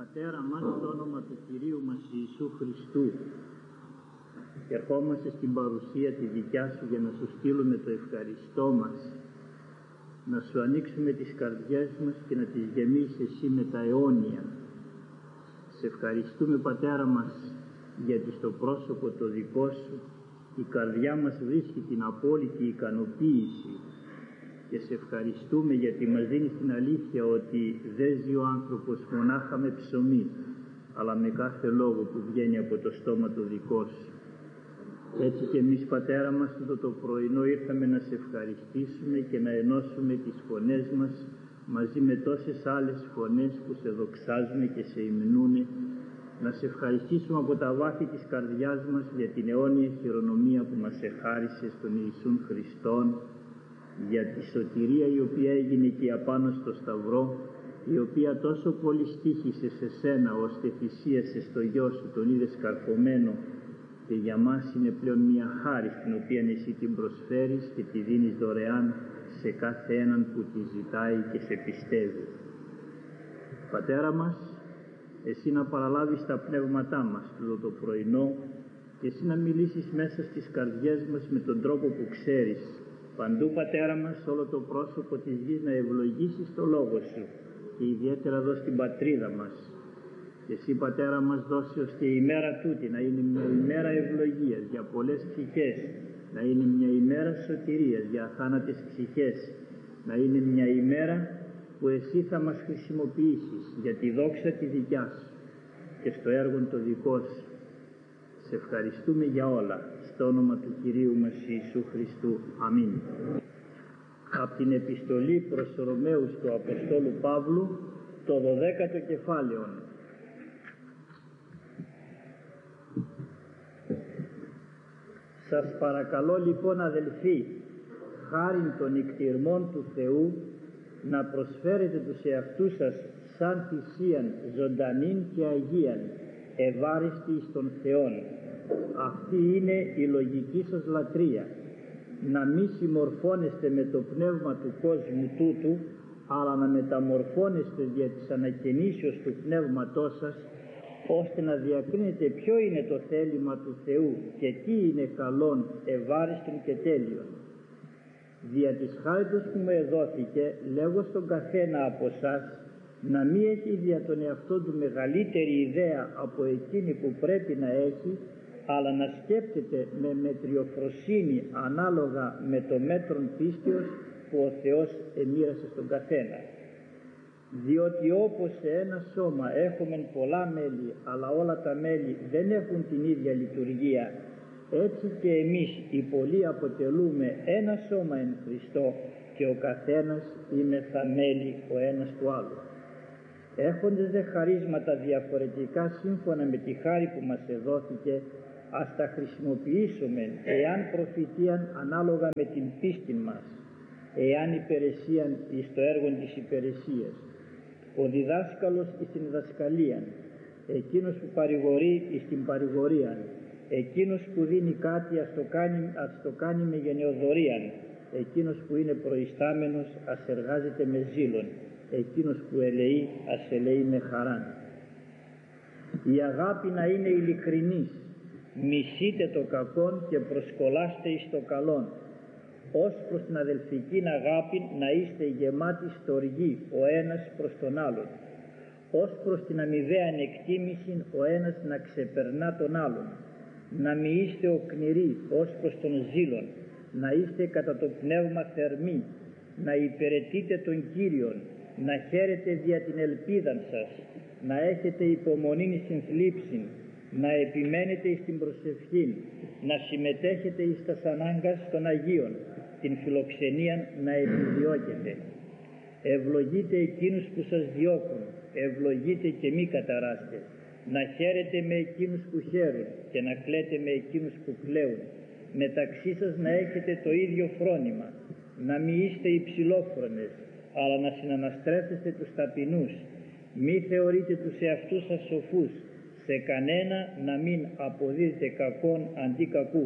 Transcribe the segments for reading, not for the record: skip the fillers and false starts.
Πατέρα μας, στο όνομα του Κυρίου μας Ιησού Χριστού, ερχόμαστε στην παρουσία τη δικιά Σου για να Σου στείλουμε το ευχαριστώ μας, να Σου ανοίξουμε τις καρδιές μας και να τις γεμίσεις Εσύ με τα αιώνια. Σε ευχαριστούμε, Πατέρα μας, γιατί στο πρόσωπο το δικό Σου η καρδιά μας βρίσκει την απόλυτη ικανοποίηση, και σε ευχαριστούμε γιατί μας δίνεις την αλήθεια ότι δεν ζει ο άνθρωπος μονάχα με ψωμί, αλλά με κάθε λόγο που βγαίνει από το στόμα το δικό Σου. Έτσι και εμείς, Πατέρα μας, το πρωινό ήρθαμε να Σε ευχαριστήσουμε και να ενώσουμε τις φωνές μας μαζί με τόσες άλλες φωνές που Σε δοξάζουν και Σε υμνούνε, να Σε ευχαριστήσουμε από τα βάθη της καρδιάς μας για την αιώνια χειρονομία που μας εχάρισε στον Ιησούν Χριστόν, για τη σωτηρία η οποία έγινε εκεί απάνω στο Σταυρό, η οποία τόσο πολύ στοίχησε σε Σένα ώστε θυσίασε στο Γιο Σου, τον είδες καρφωμένο, και για μας είναι πλέον μια χάρη στην οποία Εσύ την προσφέρεις και τη δίνεις δωρεάν σε κάθε έναν που τη ζητάει και Σε πιστεύει. Πατέρα μας, Εσύ να παραλάβεις τα πνεύματά μας το πρωινό και Εσύ να μιλήσεις μέσα στις καρδιές μας με τον τρόπο που ξέρεις. Παντού, Πατέρα μας, όλο το πρόσωπο της γης να ευλογήσεις το Λόγο Σου, και ιδιαίτερα εδώ στην πατρίδα μας. Και Εσύ, Πατέρα μας, δώσει ώστε η ημέρα τούτη να είναι μια ημέρα ευλογίας για πολλές ψυχές, να είναι μια ημέρα σωτηρίας για αθάνατες ψυχές, να είναι μια ημέρα που Εσύ θα μας χρησιμοποιήσεις για τη δόξα τη δικιά Σου και στο έργο το δικό Σου. Σε ευχαριστούμε για όλα, στο όνομα του Κυρίου μας Ιησού Χριστού. Αμήν. Από την επιστολή προς Ρωμαίους του Αποστόλου Παύλου, το 12ο κεφάλαιο. Σας παρακαλώ λοιπόν, αδελφοί, χάριν των εκτιρμών του Θεού, να προσφέρετε τους εαυτούς σας σαν θυσίαν ζωντανήν και αγίαν, ευάριστη εις τον Θεόν. Αυτή είναι η λογική σας λατρεία. Να μη συμμορφώνεστε με το πνεύμα του κόσμου τούτου, αλλά να μεταμορφώνεστε δια της ανακαινήσεως του πνεύματός σας, ώστε να διακρίνετε ποιο είναι το θέλημα του Θεού και τι είναι καλόν, ευάριστον και τέλειον. Δια της χάριτος που μου εδόθηκε, λέγω στον καθένα από εσάς να μη έχει δια τον εαυτό του μεγαλύτερη ιδέα από εκείνη που πρέπει να έχει, αλλά να σκέπτεται με μετριοφροσύνη ανάλογα με το μέτρον πίστεως που ο Θεός εμοίρασε στον καθένα. Διότι όπως σε ένα σώμα έχουμε πολλά μέλη, αλλά όλα τα μέλη δεν έχουν την ίδια λειτουργία, έτσι και εμείς οι πολλοί αποτελούμε ένα σώμα εν Χριστώ, και ο καθένας είμεθα μέλη ο ένας του άλλου. Έχοντες δε χαρίσματα διαφορετικά σύμφωνα με τη χάρη που μας εδόθηκε, ας τα χρησιμοποιήσουμε, εάν προφητείαν ανάλογα με την πίστη μας, εάν υπηρεσίαν εις το έργο της υπηρεσίας, ο διδάσκαλος εις την διδασκαλίαν, εκείνος που παρηγορεί εις την παρηγορίαν, εκείνος που δίνει κάτι ας το κάνει με γενεοδορίαν, εκείνος που είναι προϊστάμενος ας εργάζεται με ζήλον, εκείνος που ελεεί ας ελεεί με χαράν. Η αγάπη να είναι ειλικρινής, μισείτε το κακόν και προσκολάστε εις το καλόν. Ως προς την αδελφική αγάπη να είστε γεμάτοι στοργή ο ένας προς τον άλλον. Ως προς την αμοιβαία ανεκτίμηση ο ένας να ξεπερνά τον άλλον. Να μη είστε οκνηροί ως προς τον ζήλον, να είστε κατά το πνεύμα θερμοί, να υπηρετείτε τον Κύριον, να χαίρετε δια την ελπίδαν σας, να έχετε υπομονήν στην θλίψην, να επιμένετε εις την προσευχήν, να συμμετέχετε εις τας ανάγκας των Αγίων, την φιλοξενίαν να επιδιώκετε. Ευλογείτε εκείνους που σας διώκουν, ευλογείτε και μη καταράστε. Να χαίρετε με εκείνους που χαίρουν και να κλαίτε με εκείνους που κλαίουν. Μεταξύ σας να έχετε το ίδιο φρόνημα, να μη είστε υψηλόφρονες, αλλά να συναναστρέφεστε τους ταπεινούς. Μη θεωρείτε τους εαυτούς σας σοφούς, σε κανένα να μην αποδίδετε κακόν αντί κακού.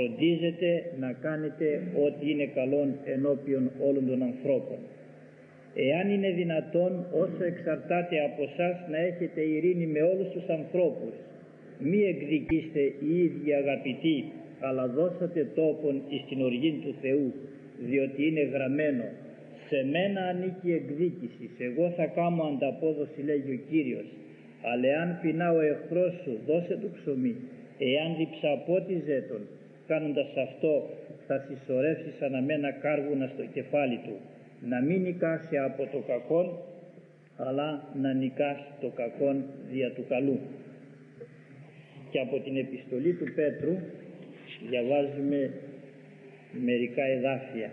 Φροντίζετε να κάνετε ό,τι είναι καλόν ενώπιον όλων των ανθρώπων. εάν είναι δυνατόν όσο εξαρτάται από εσάς να έχετε ειρήνη με όλους τους ανθρώπους. Μη εκδικήστε οι ίδιοι αγαπητοί, αλλά δώσατε τόπον εις την οργή του Θεού, διότι είναι γραμμένο, σε μένα ανήκει εκδίκηση, εγώ θα κάνω ανταπόδοση, λέγει ο Κύριος. Αλλά εάν πεινά ο εχθρός σου, δώσε του ψωμί, εάν διψαπότιζε τον, κάνοντας αυτό θα συσσωρεύσεις αναμένα κάρβουνα στο κεφάλι του. Να μην νικάσει από το κακόν, αλλά να νικάς το κακόν δια του καλού. Και από την επιστολή του Πέτρου διαβάζουμε μερικά εδάφια.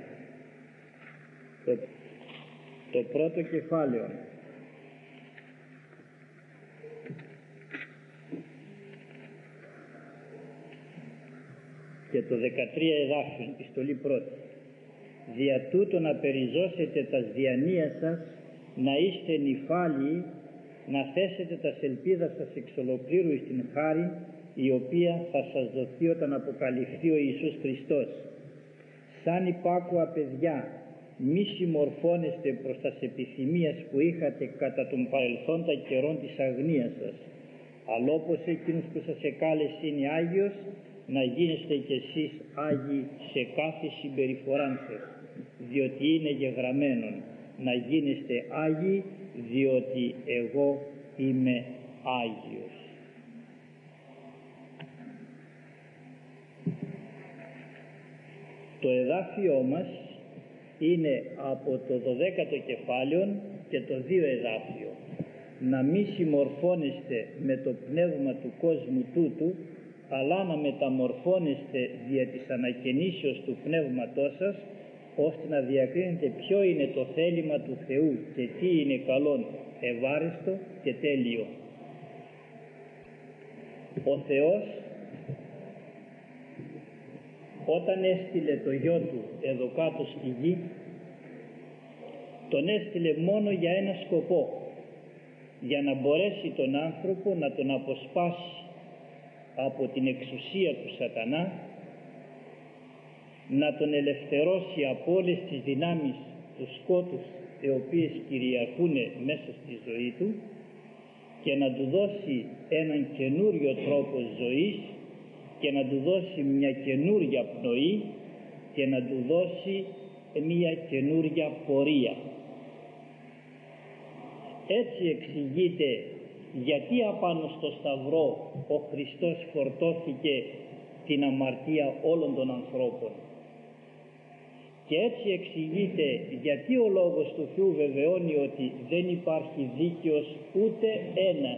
Το πρώτο κεφάλαιο. Και το 13 εδάφιο, επιστολή πρώτη. Δια τούτο να περιζώσετε τας διανοίας σας, να είστε νυφάλιοι, να θέσετε τας ελπίδας σας εξ ολοκλήρου εις την χάρη, η οποία θα σας δοθεί όταν αποκαλυφθεί ο Ιησούς Χριστός. Σαν υπάκουα παιδιά, μη συμμορφώνεστε προς τας επιθυμίας που είχατε κατά τον παρελθόντα καιρών της αγνίας σας, αλλά όπως εκείνος που σας εκάλεσε είναι Άγιος, να γίνεστε κι εσείς Άγιοι σε κάθε συμπεριφορά σας, διότι είναι γεγραμμένον, να γίνεστε Άγιοι, διότι εγώ είμαι Άγιος. Το εδάφιό μας είναι από το 12ο κεφάλαιο και το 2 εδάφιο. Να μη συμμορφώνεστε με το πνεύμα του κόσμου τούτου, αλλά να μεταμορφώνεστε δια της ανακαινήσεως του πνεύματός σας, ώστε να διακρίνετε ποιο είναι το θέλημα του Θεού και τι είναι καλόν, ευάριστο και τέλειο. Ο Θεός όταν έστειλε το Γιο Του εδώ κάτω στη γη, τον έστειλε μόνο για ένα σκοπό, για να μπορέσει τον άνθρωπο να τον αποσπάσει από την εξουσία του σατανά, να τον ελευθερώσει από όλες τις δυνάμεις του σκότους οι οποίες κυριαρχούν μέσα στη ζωή του και να του δώσει έναν καινούριο τρόπο ζωής και να του δώσει μια καινούρια πνοή και να του δώσει μια καινούρια πορεία. Έτσι εξηγείται γιατί απάνω στο Σταυρό ο Χριστός φορτώθηκε την αμαρτία όλων των ανθρώπων. Και έτσι εξηγείται γιατί ο Λόγος του Θεού βεβαιώνει ότι δεν υπάρχει δίκαιος ούτε ένας.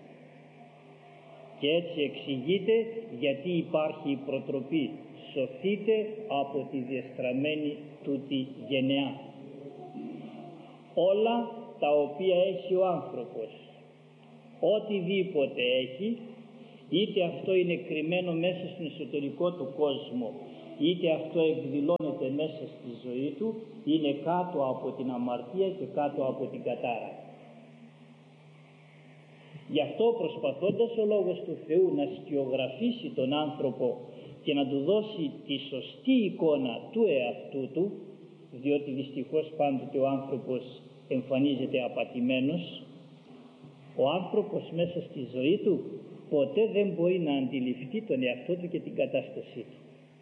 Και έτσι εξηγείται γιατί υπάρχει η προτροπή, σωθείτε από τη διεστραμμένη τούτη γενεά. Όλα τα οποία έχει ο άνθρωπος, οτιδήποτε έχει, είτε αυτό είναι κρυμμένο μέσα στον εσωτερικό του κόσμο, είτε αυτό εκδηλώνεται μέσα στη ζωή του, είναι κάτω από την αμαρτία και κάτω από την κατάρα. Γι' αυτό, προσπαθώντας ο Λόγος του Θεού να σκιογραφήσει τον άνθρωπο και να του δώσει τη σωστή εικόνα του εαυτού του, διότι δυστυχώς πάντοτε ο άνθρωπος εμφανίζεται απατημένος, ο άνθρωπος μέσα στη ζωή του ποτέ δεν μπορεί να αντιληφθεί τον εαυτό του και την κατάστασή του.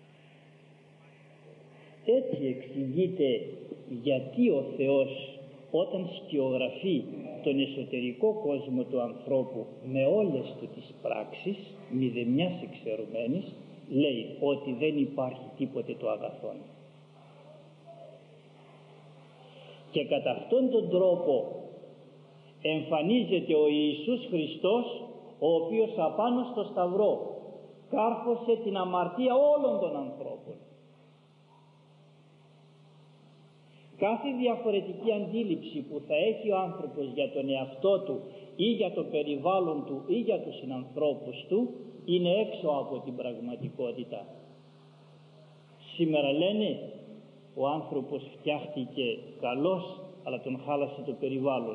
Έτσι εξηγείται γιατί ο Θεός όταν σκιογραφεί τον εσωτερικό κόσμο του ανθρώπου με όλες του τις πράξεις, μηδεμιάς εξαιρουμένης, λέει ότι δεν υπάρχει τίποτε το αγαθόν. Και κατά αυτόν τον τρόπο εμφανίζεται ο Ιησούς Χριστός, ο οποίος απάνω στο Σταυρό κάρφωσε την αμαρτία όλων των ανθρώπων. Κάθε διαφορετική αντίληψη που θα έχει ο άνθρωπος για τον εαυτό του ή για το περιβάλλον του ή για τους συνανθρώπους του είναι έξω από την πραγματικότητα. Σήμερα λένε ο άνθρωπος φτιάχτηκε καλός αλλά τον χάλασε το περιβάλλον.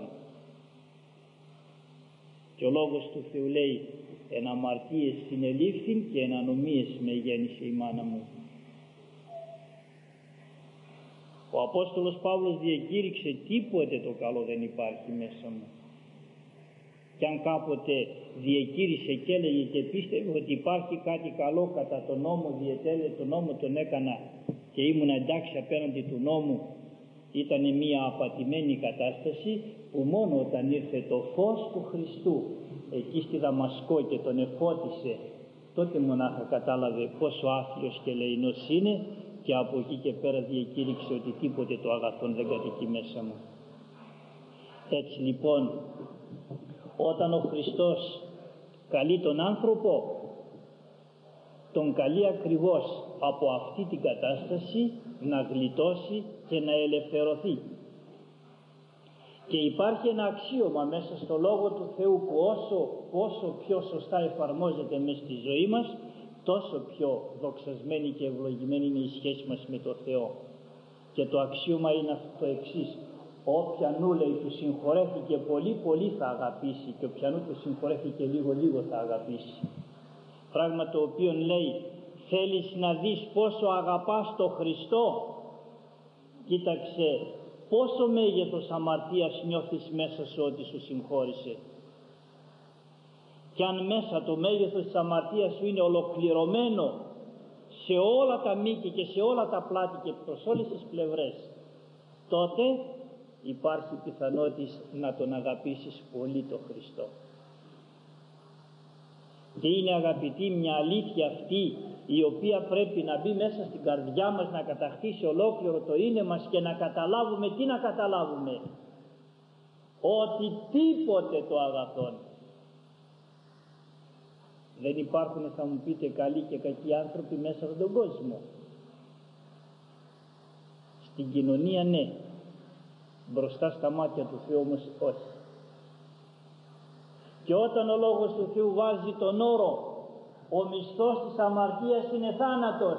Και ο Λόγος του Θεού λέει εν αμαρτίες συνελήφθην και εν ανομίες με γέννησε η μάνα μου. Ο Απόστολος Παύλος διακήρυξε τίποτε το καλό δεν υπάρχει μέσα μου. Και αν κάποτε διακήρυσε και έλεγε και πίστευε ότι υπάρχει κάτι καλό κατά τον νόμο, τον νόμο τον έκανα και ήμουν εντάξει απέναντι του νόμου, ήταν μια απατημένη κατάσταση που μόνο όταν ήρθε το φως του Χριστού εκεί στη Δαμασκό και τον εφώτισε, τότε μονάχα κατάλαβε πόσο άθλιος και ελεηνός είναι, και από εκεί και πέρα διακήρυξε ότι τίποτε το αγαθόν δεν κατοικεί μέσα μου. Έτσι λοιπόν, όταν ο Χριστός καλεί τον άνθρωπο, τον καλεί ακριβώς από αυτή την κατάσταση να γλιτώσει και να ελευθερωθεί. Και υπάρχει ένα αξίωμα μέσα στο Λόγο του Θεού που όσο πιο σωστά εφαρμόζεται μέσα στη ζωή μας, τόσο πιο δοξασμένη και ευλογημένη είναι η σχέση μας με το Θεό. Και το αξίωμα είναι αυτό το εξής: όποιανού, λέει, του συγχωρέθηκε πολύ πολύ θα αγαπήσει, και όποιανού του συγχωρέθηκε λίγο λίγο θα αγαπήσει. Πράγμα το οποίο λέει, θέλεις να δεις πόσο αγαπάς το Χριστό? Κοίταξε πόσο μέγεθος αμαρτίας νιώθεις μέσα σου ότι σου συγχώρησε. Και αν μέσα το μέγεθος της αμαρτίας σου είναι ολοκληρωμένο σε όλα τα μήκη και σε όλα τα πλάτη και προς όλες τις πλευρές, τότε υπάρχει πιθανότητα να τον αγαπήσεις πολύ το Χριστό. Και είναι, αγαπητοί, μια αλήθεια αυτή η οποία πρέπει να μπει μέσα στην καρδιά μας, να κατακτήσει ολόκληρο το είναι μας και να καταλάβουμε. Τι να καταλάβουμε? Ότι τίποτε το αγαθόν. Δεν υπάρχουν, θα μου πείτε, καλοί και κακοί άνθρωποι μέσα από τον κόσμο. Στην κοινωνία ναι, μπροστά στα μάτια του Θεού όμως όχι. Και όταν ο Λόγος του Θεού βάζει τον όρο ο μισθός της αμαρτίας είναι θάνατος,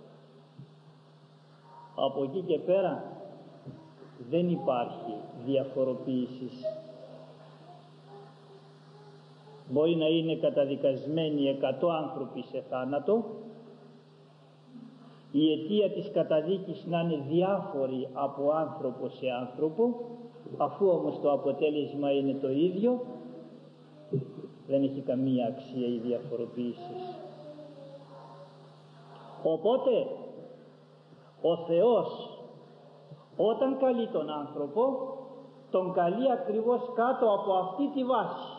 από εκεί και πέρα δεν υπάρχει διαφοροποίηση. Μπορεί να είναι καταδικασμένοι 100 άνθρωποι σε θάνατο, η αιτία της καταδίκης να είναι διάφορη από άνθρωπο σε άνθρωπο, αφού όμως το αποτέλεσμα είναι το ίδιο, δεν έχει καμία αξία η διαφοροποίηση. Οπότε ο Θεός όταν καλεί τον άνθρωπο, τον καλεί ακριβώς κάτω από αυτή τη βάση.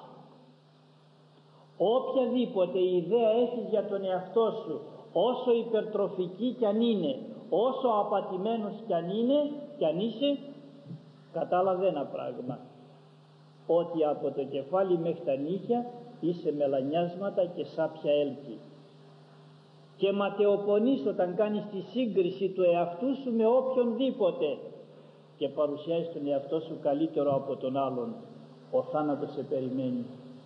Οποιαδήποτε ιδέα έχεις για τον εαυτό σου, όσο υπερτροφική κι αν είναι, όσο απατημένος κι αν είναι, κι αν είσαι, κατάλαβε ένα πράγμα: ότι από το κεφάλι μέχρι τα νύχια είσαι μελανιάσματα και σάπια έλκη. Και ματαιοπονείς όταν κάνεις τη σύγκριση του εαυτού σου με οποιονδήποτε και παρουσιάζεις τον εαυτό σου καλύτερο από τον άλλον, ο θάνατος σε περιμένει.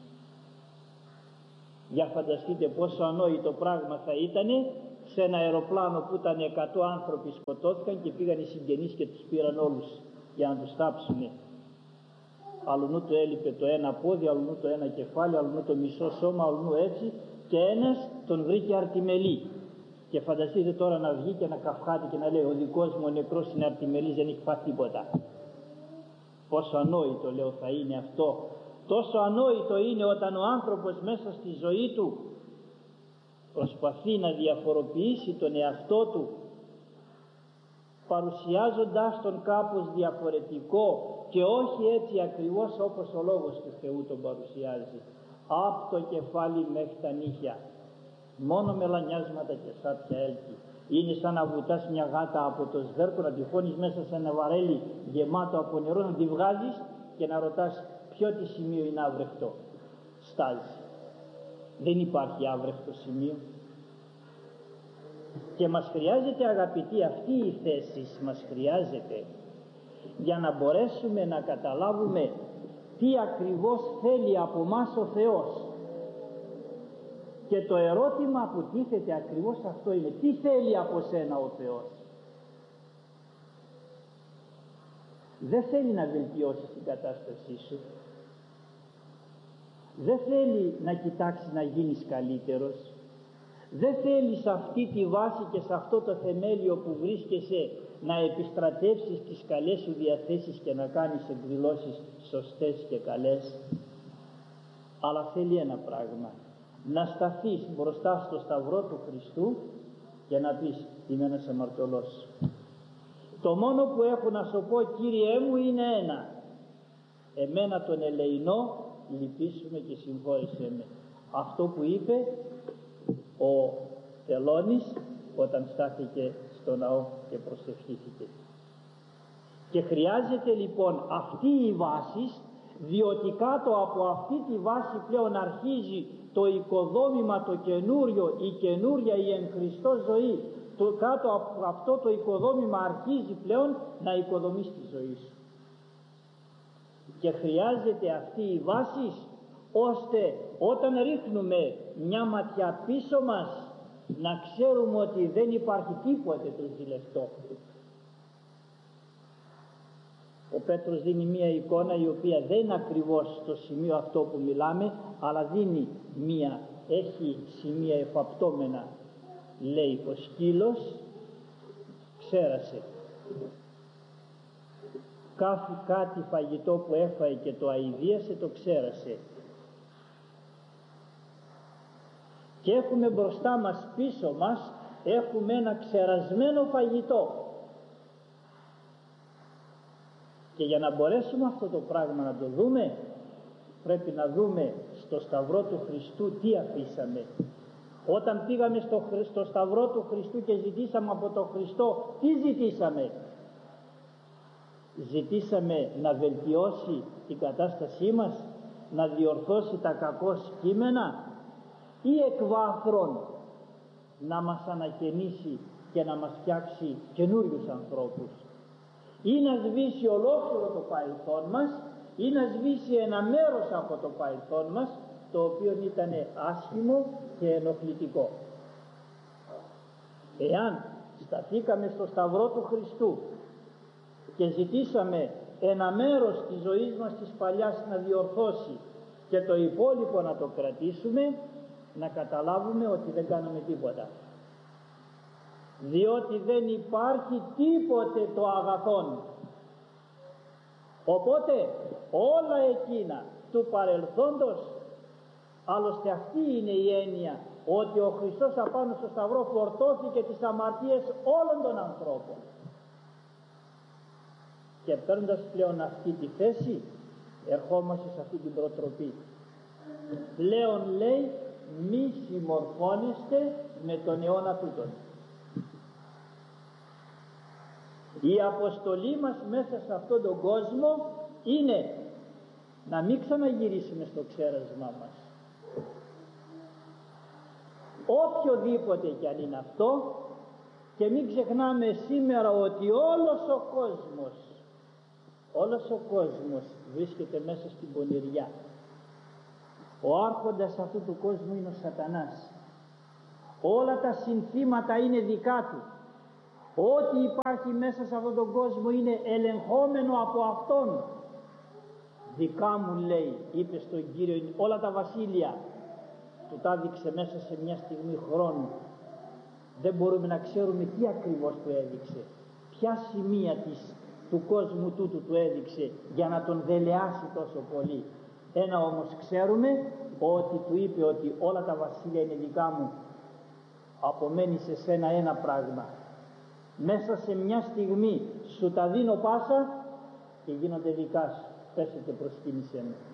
Για φανταστείτε πόσο ανόητο πράγμα θα ήταν σε ένα αεροπλάνο που ήταν 100 άνθρωποι σκοτώθηκαν και πήγαν οι συγγενείς και τους πήραν όλους για να τους θάψουνε. Αλλουνού του έλειπε το ένα πόδι, αλλουνού το ένα κεφάλι, αλλουνού το μισό σώμα, αλλουνού έτσι, και ένας τον βρήκε αρτιμελή. Και φανταστείτε τώρα να βγει και να καυχάται και να λέει: ο δικός μου ο νεκρός είναι αρτιμελής, δεν έχει πάθει τίποτα. Πόσο ανόητο, λέω, θα είναι αυτό. Τόσο ανόητο είναι όταν ο άνθρωπος μέσα στη ζωή του προσπαθεί να διαφοροποιήσει τον εαυτό του, παρουσιάζοντάς τον κάπως διαφορετικό και όχι έτσι ακριβώς όπως ο Λόγος του Θεού τον παρουσιάζει. Από το κεφάλι μέχρι τα νύχια, μόνο μελανιάσματα και σάπια έλκη. Είναι σαν να βουτάς μια γάτα από το σβέρκο, να τη χώνεις μέσα σε ένα βαρέλι γεμάτο από νερό, να τη βγάζεις και να ρωτάς ποιο τη σημείο είναι άβρεχτο. Στάζει. Δεν υπάρχει άβρεχτο σημείο. Και μας χρειάζεται, αγαπητοί, αυτή η θέση μας χρειάζεται για να μπορέσουμε να καταλάβουμε τι ακριβώς θέλει από μας ο Θεός. Και το ερώτημα που τίθεται ακριβώς αυτό είναι: τι θέλει από σένα ο Θεός? Δεν θέλει να βελτιώσεις την κατάστασή σου, δεν θέλει να κοιτάξει να γίνεις καλύτερος, δεν θέλει σε αυτή τη βάση και σε αυτό το θεμέλιο που βρίσκεσαι να επιστρατεύσεις τις καλές σου διαθέσεις και να κάνεις εκδηλώσεις σωστές και καλές, αλλά θέλει ένα πράγμα: να σταθείς μπροστά στο σταυρό του Χριστού και να πεις, είμαι ένας αμαρτωλός, το μόνο που έχω να σου πω, Κύριέ μου, είναι ένα: εμένα τον ελεηνό λυπήσου με και συγχώρεσέ με. Αυτό που είπε ο Τελώνης όταν στάθηκε στο ναό και προσευχήθηκε. Και χρειάζεται λοιπόν αυτή η βάση, διότι κάτω από αυτή τη βάση πλέον αρχίζει το οικοδόμημα το καινούριο, η καινούρια η εν Χριστώ ζωή. Κάτω από αυτό το οικοδόμημα αρχίζει πλέον να οικοδομείς τη ζωή σου. Και χρειάζεται αυτή η βάση, ώστε όταν ρίχνουμε μια ματιά πίσω μας να ξέρουμε ότι δεν υπάρχει τίποτε το ζηλευτό. Ο Πέτρος δίνει μια εικόνα η οποία δεν είναι ακριβώς στο σημείο αυτό που μιλάμε, αλλά δίνει έχει σημεία εφαπτώμενα. Λέει, ο σκύλος ξέρασε κάτι φαγητό που έφαε και το αηδίασε, το ξέρασε. Και έχουμε μπροστά μας, πίσω μας, έχουμε ένα ξερασμένο φαγητό. Και για να μπορέσουμε αυτό το πράγμα να το δούμε, πρέπει να δούμε στο σταυρό του Χριστού τι αφήσαμε. Όταν πήγαμε στο σταυρό του Χριστού και ζητήσαμε από τον Χριστό, τι ζητήσαμε? Ζητήσαμε να βελτιώσει την κατάστασή μας, να διορθώσει τα κακό κείμενα, ή εκ βάθρων να μας ανακαινήσει και να μας φτιάξει καινούριους ανθρώπους, ή να σβήσει ολόκληρο το παρελθόν μας, ή να σβήσει ένα μέρος από το παρελθόν μας, το οποίο ήταν άσχημο και ενοχλητικό. Εάν σταθήκαμε στο σταυρό του Χριστού και ζητήσαμε ένα μέρος της ζωής μας της παλιάς να διορθώσει και το υπόλοιπο να το κρατήσουμε, να καταλάβουμε ότι δεν κάνουμε τίποτα, διότι δεν υπάρχει τίποτε το αγαθόν. Οπότε όλα εκείνα του παρελθόντος, άλλωστε αυτή είναι η έννοια, ότι ο Χριστός απάνω στο σταυρό φορτώθηκε τις αμαρτίες όλων των ανθρώπων, και παίρνοντας πλέον αυτή τη θέση ερχόμαστε σε αυτή την προτροπή. Πλέον λέει, μη συμμορφώνεστε με τον αιώνα τούτον. Η αποστολή μας μέσα σε αυτόν τον κόσμο είναι να μην ξαναγυρίσουμε στο ξέρασμά μας, οποιοδήποτε κι αν είναι αυτό. Και μην ξεχνάμε σήμερα ότι όλος ο κόσμος βρίσκεται μέσα στην πονηριά. Ο άρχοντας αυτού του κόσμου είναι ο Σατανάς. Όλα τα συνθήματα είναι δικά του. Ό,τι υπάρχει μέσα σε αυτόν τον κόσμο είναι ελεγχόμενο από αυτόν. Δικά μου, λέει, είπε στον Κύριο, όλα τα βασίλεια. Του τα έδειξε μέσα σε μια στιγμή χρόνου. Δεν μπορούμε να ξέρουμε τι ακριβώς του έδειξε, ποια σημεία του κόσμου τούτου του έδειξε για να τον δελεάσει τόσο πολύ. Ένα όμως ξέρουμε, ότι του είπε ότι όλα τα βασίλεια είναι δικά μου, απομένει σε σένα ένα πράγμα: μέσα σε μια στιγμή σου τα δίνω πάσα και γίνονται δικά σου, πέσε και προσκύνησέ με.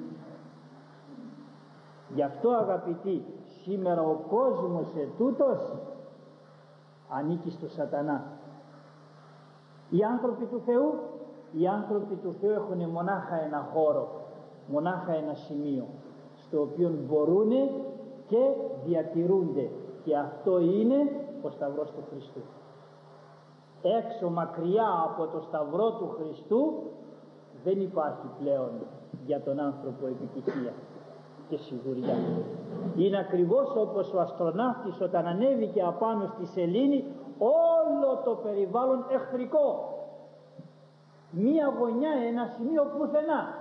Γι' αυτό, αγαπητοί, σήμερα ο κόσμος ετούτος ανήκει στο Σατανά. Οι άνθρωποι του Θεού έχουν μονάχα ένα χώρο, μονάχα ένα σημείο στο οποίο μπορούν και διατηρούνται, και αυτό είναι ο σταυρός του Χριστού. Έξω, μακριά από το σταυρό του Χριστού, δεν υπάρχει πλέον για τον άνθρωπο επιτυχία και σιγουριά. Είναι ακριβώς όπως ο αστροναύτης όταν ανέβηκε απάνω στη σελήνη, όλο το περιβάλλον εχθρικό, μία γωνιά, ένα σημείο πουθενά.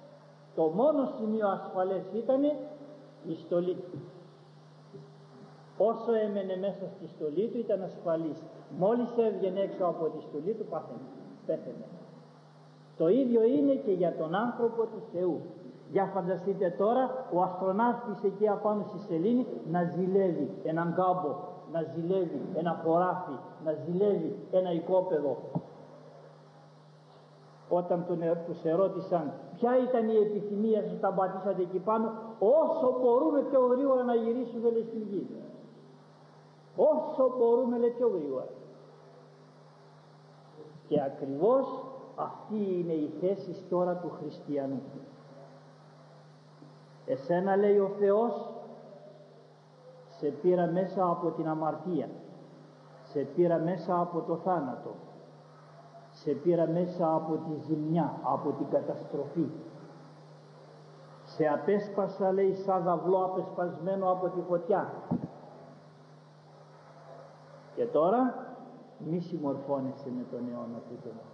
Το μόνο σημείο ασφαλές ήταν η στολή. Όσο έμενε μέσα στη στολή του ήταν ασφαλής. Μόλις έβγαινε έξω από τη στολή του πέθαινε. Το ίδιο είναι και για τον άνθρωπο του Θεού. Για φανταστείτε τώρα ο αστροναύτης εκεί απάνω στη σελήνη να ζηλεύει έναν κάμπο, να ζηλεύει ένα χωράφι, να ζηλεύει ένα οικόπεδο. Όταν τους ερώτησαν ποια ήταν η επιθυμία σας όταν πατήσατε εκεί πάνω, όσο μπορούμε πιο γρήγορα να γυρίσουμε λέει στην γη. Όσο μπορούμε λέει πιο γρήγορα. Και ακριβώς αυτή είναι η θέση τώρα του χριστιανού. Εσένα λέει ο Θεός σε πήρα μέσα από την αμαρτία, σε πήρα μέσα από το θάνατο, σε πήρα μέσα από τη ζημιά, από την καταστροφή, σε απέσπασα λέει σαν δαυλό απεσπασμένο από τη φωτιά, και τώρα μη συμμορφώνεσαι με τον αιώνα τούτο.